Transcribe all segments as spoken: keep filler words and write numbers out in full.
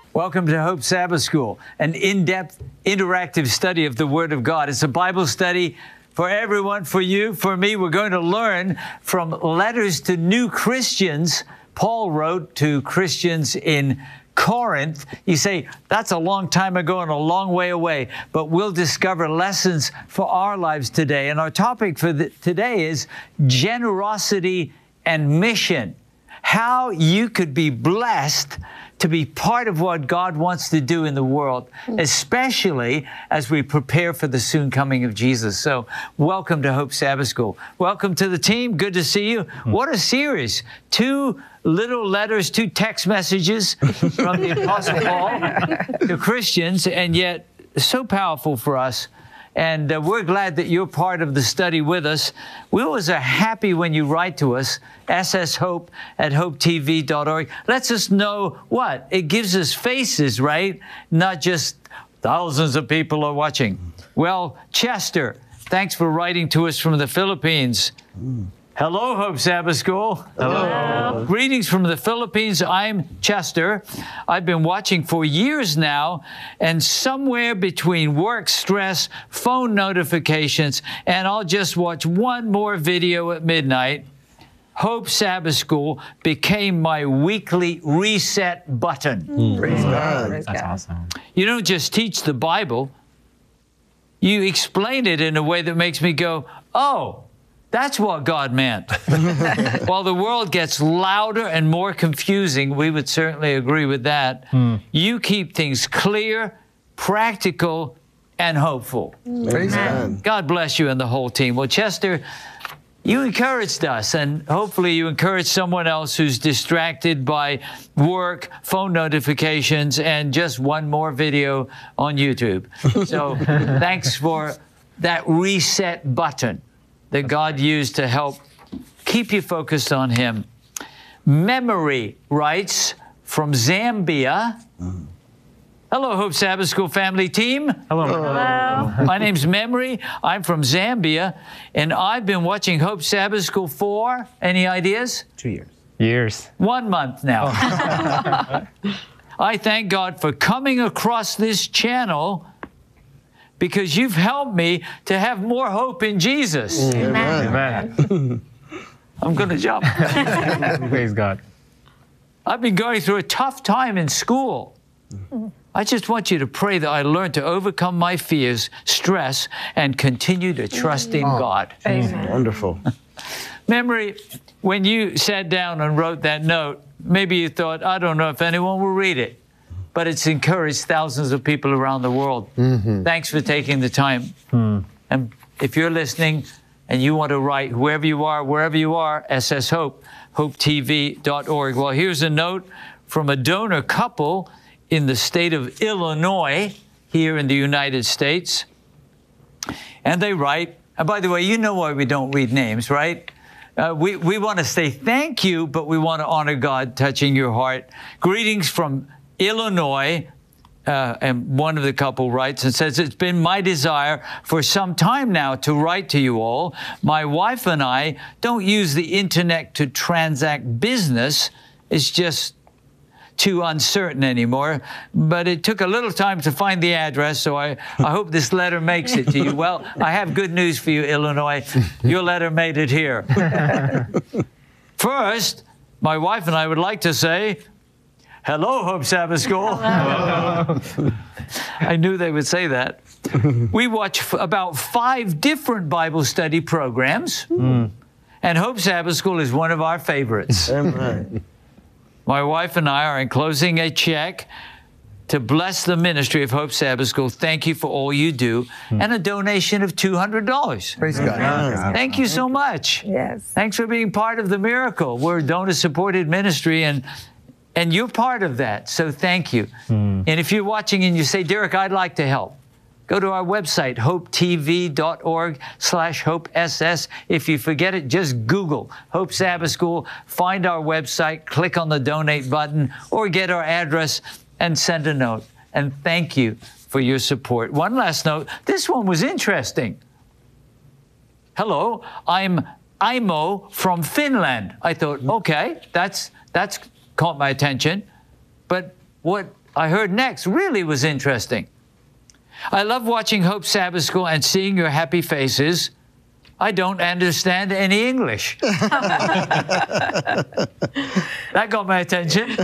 Welcome to Hope Sabbath School, an in-depth, interactive study of the Word of God. It's a Bible study for everyone, for you, for me. We're going to learn from letters to new Christians Paul wrote to Christians in Corinth. You say, that's a long time ago and a long way away, but we'll discover lessons for our lives today. And our topic for the, today is generosity and mission. How you could be blessed to be part of what God wants to do in the world, especially as we prepare for the soon coming of Jesus. So welcome to Hope Sabbath School. Welcome to the team. Good to see you. What a series. Two little letters, two text messages from the Apostle Paul to Christians, and yet so powerful for us. And uh, we're glad that you're part of the study with us. We always are happy when you write to us, S S Hope at hope T V dot org. Lets us know what? It gives us faces, right? Not just thousands of people are watching. Well, Chester, thanks for writing to us from the Philippines. Mm. Hello, Hope Sabbath School. Hello. Hello. Greetings from the Philippines. I'm Chester. I've been watching for years now, and somewhere between work stress, phone notifications, and I'll just watch one more video at midnight, Hope Sabbath School became my weekly reset button. Mm. Praise God. That's awesome. You don't just teach the Bible. You explain it in a way that makes me go, oh, that's what God meant. While the world gets louder and more confusing, we would certainly agree with that. Mm. You keep things clear, practical, and hopeful. Praise God. God bless you and the whole team. Well, Chester, you encouraged us, and hopefully you encourage someone else who's distracted by work, phone notifications, and just one more video on YouTube. So thanks for that reset button that God used to help keep you focused on Him. Memory writes from Zambia. Mm. Hello, Hope Sabbath School family team. Hello. Hello. My name's Memory. I'm from Zambia, and I've been watching Hope Sabbath School for, any ideas? Two years. Years. One month now. Oh. I thank God for coming across this channel because you've helped me to have more hope in Jesus. Amen. Amen. I'm going to jump. Praise God. I've been going through a tough time in school. I just want you to pray that I learn to overcome my fears, stress, and continue to trust in oh. God. Amen. Wonderful. Memory, when you sat down and wrote that note, maybe you thought, I don't know if anyone will read it. But it's encouraged thousands of people around the world. Mm-hmm. Thanks for taking the time. Mm. And if you're listening and you want to write, whoever you are, wherever you are, S S Hope, hope T V dot org. Well, here's a note from a donor couple in the state of Illinois, here in the United States. And they write, and by the way, you know why we don't read names, right? Uh, we, we want to say thank you, but we want to honor God touching your heart. Greetings from Illinois, uh, and one of the couple writes and says, it's been my desire for some time now to write to you all. My wife and I don't use the internet to transact business. It's just too uncertain anymore. But it took a little time to find the address, so I, I hope this letter makes it to you. Well, I have good news for you, Illinois. Your letter made it here. First, my wife and I would like to say, hello, Hope Sabbath School. Hello. I knew they would say that. We watch f about five different Bible study programs, mm. and Hope Sabbath School is one of our favorites. Amen. My wife and I are enclosing a check to bless the ministry of Hope Sabbath School. Thank you for all you do, mm. and a donation of two hundred dollars. Praise God. God. Thank you so much. Yes. Thanks for being part of the miracle. We're a donor-supported ministry, and And you're part of that, so thank you. Mm. And if you're watching and you say, Derek, I'd like to help, go to our website, hope T V dot org slash hope S S. If you forget it, just Google Hope Sabbath School, find our website, click on the donate button, or get our address and send a note. And thank you for your support. One last note, this one was interesting. Hello, I'm Aimo from Finland. I thought, okay, that's, that's, caught my attention. But what I heard next really was interesting. I love watching Hope Sabbath School and seeing your happy faces. I don't understand any English. That got my attention.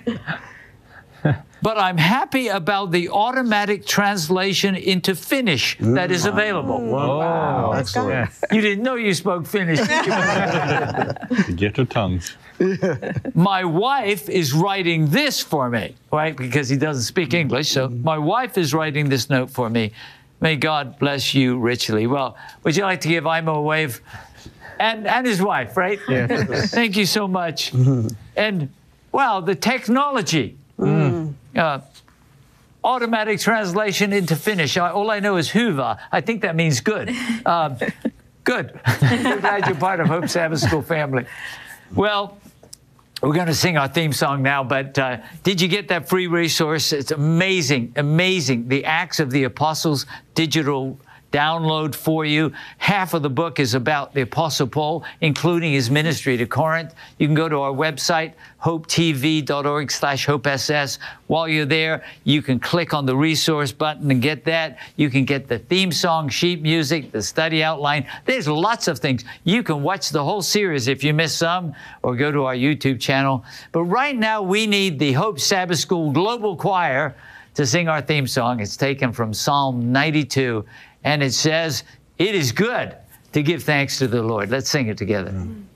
But I'm happy about the automatic translation into Finnish that is available. Wow. Excellent. You didn't know you spoke Finnish, did you? Get your tongues. My wife is writing this for me, right? Because he doesn't speak English. So my wife is writing this note for me. May God bless you richly. Well, would you like to give Imo a wave? And, and his wife, right? Yes. Thank you so much. And, well, the technology. Mm. Uh, automatic translation into Finnish. I, all I know is hyvä. I think that means good. Uh, good. We're glad you're part of Hope Sabbath School family. Well, we're going to sing our theme song now, but uh, did you get that free resource? It's amazing, amazing. The Acts of the Apostles digital download for you. Half of the book is about the Apostle Paul, including his ministry to Corinth. You can go to our website, hopetv.org slash hopess. While you're there, you can click on the resource button and get that. You can get the theme song, sheet music, the study outline. There's lots of things. You can watch the whole series if you miss some, or go to our YouTube channel. But right now, we need the Hope Sabbath School Global Choir to sing our theme song. It's taken from Psalm ninety-two. And it says, it is good to give thanks to the Lord. Let's sing it together. Mm.